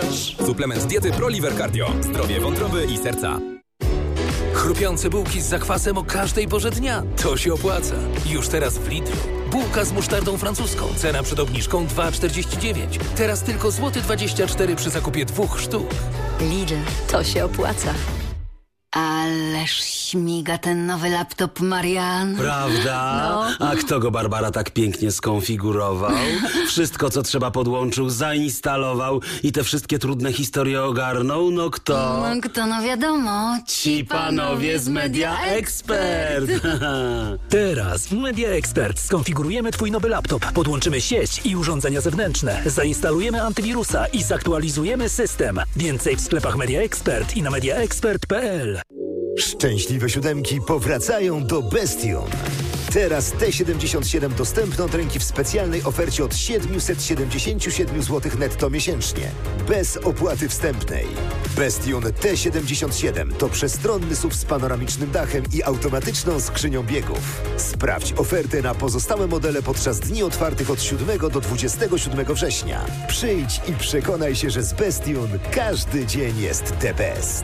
masaż. Suplement diety ProLiver Cardio. Zdrowie wątroby i serca. Chrupiące bułki z zakwasem o każdej porze dnia. To się opłaca. Już teraz w Lidlu. Bułka z musztardą francuską. Cena przed obniżką 2,49. Teraz tylko złoty 24 przy zakupie 2 sztuk. Lidl, to się opłaca. Ależ śmiga ten nowy laptop, Marian. Prawda? No. A kto go, Barbara, tak pięknie skonfigurował? Wszystko, co trzeba, podłączył, zainstalował i te wszystkie trudne historie ogarnął? No kto? No kto, no wiadomo. Ci panowie z Media Expert. Teraz w Media Expert skonfigurujemy Twój nowy laptop, podłączymy sieć i urządzenia zewnętrzne, zainstalujemy antywirusa i zaktualizujemy system. Więcej w sklepach Media Expert i na mediaexpert.pl. Szczęśliwe siódemki powracają do Bestion. Teraz T77 dostępne od ręki w specjalnej ofercie od 777 zł netto miesięcznie. Bez opłaty wstępnej. Bestion T77 to przestronny SUV z panoramicznym dachem i automatyczną skrzynią biegów. Sprawdź ofertę na pozostałe modele podczas dni otwartych od 7 do 27 września. Przyjdź i przekonaj się, że z Bestion każdy dzień jest the best.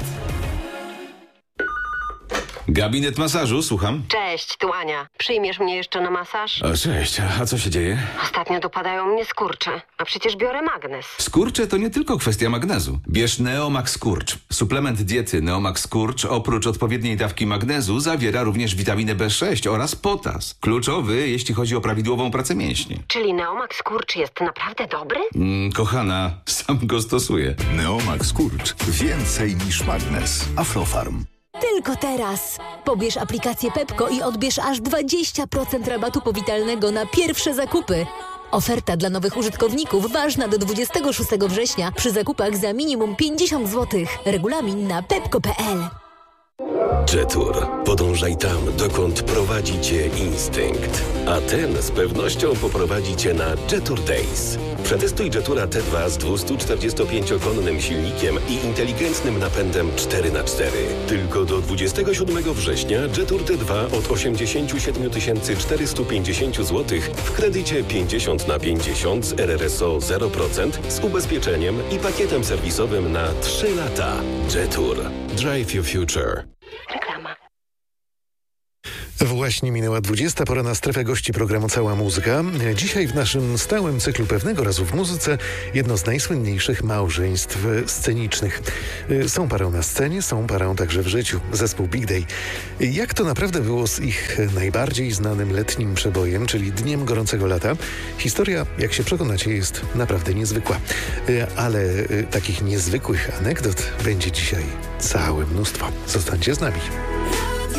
Gabinet masażu, słucham. Cześć, tu Ania. Przyjmiesz mnie jeszcze na masaż? O, cześć, a co się dzieje? Ostatnio dopadają mnie skurcze, a przecież biorę magnes. Skurcze to nie tylko kwestia magnezu. Bierz Neomax Skurcz. Suplement diety Neomax Skurcz oprócz odpowiedniej dawki magnezu zawiera również witaminę B6 oraz potas. Kluczowy, jeśli chodzi o prawidłową pracę mięśni. Czyli Neomax Skurcz jest naprawdę dobry? Kochana, sam go stosuję. Neomax Skurcz. Więcej niż magnes. Aflofarm. Tylko teraz. Pobierz aplikację Pepko i odbierz aż 20% rabatu powitalnego na pierwsze zakupy. Oferta dla nowych użytkowników ważna do 26 września przy zakupach za minimum 50 zł. Regulamin na pepko.pl. Jetour. Podążaj tam, dokąd prowadzi Cię instynkt. A ten z pewnością poprowadzi Cię na Jetour Days. Przetestuj Jetoura T2 z 245-konnym silnikiem i inteligentnym napędem 4x4. Tylko do 27 września Jetour T2 od 87 450 zł w kredycie 50/50 z RRSO 0% z ubezpieczeniem i pakietem serwisowym na 3 lata. Jetour. Drive your future. Reklama. Właśnie minęła 20, pora na strefę gości programu Cała Muzyka. Dzisiaj w naszym stałym cyklu Pewnego razu w muzyce jedno z najsłynniejszych małżeństw scenicznych. Są parą na scenie, są parą także w życiu. Zespół Big Day. Jak to naprawdę było z ich najbardziej znanym letnim przebojem, czyli Dniem Gorącego Lata? Historia, jak się przekonacie, jest naprawdę niezwykła. Ale takich niezwykłych anegdot będzie dzisiaj całe mnóstwo. Zostańcie z nami.